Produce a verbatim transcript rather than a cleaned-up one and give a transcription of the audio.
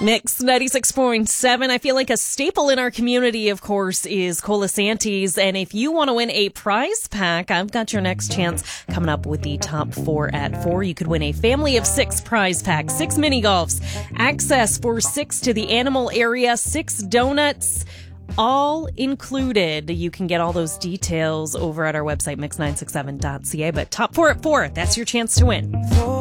Mix ninety-six point seven. I feel like a staple in our community, of course, is Colasantes. And if you want to win a prize pack, I've got your next chance coming up with the top four at four. You could win a family of six prize packs, six mini golfs, access for six to the animal area, six donuts, all included. You can get all those details over at our website, mix nine six seven dot c a. But top four at four, that's your chance to win.